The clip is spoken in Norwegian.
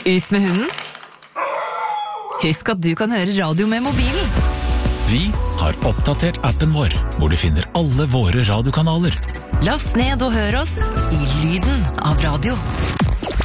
Ut med hunden. Husk at du kan høre radio med mobilen. Vi har oppdatert appen vår, hvor du finner alle våre radiokanaler. Last ned og hør oss i lyden av radio.